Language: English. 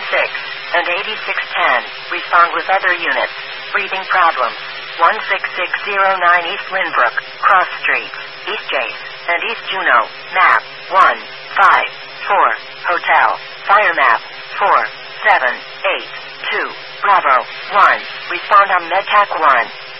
and 8610. Respond with other units. Breathing problem. 16609 East Lynbrook, Cross Street, East Chase, and East Juneau. Map 154. Hotel. Fire map 4782. Bravo 1. Respond on MedTac 1.